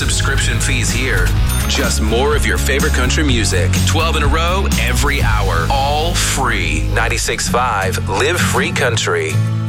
subscription fees here. Just more of your favorite country music. 12 in a row, every hour. All free. 96.5 Live Free Country.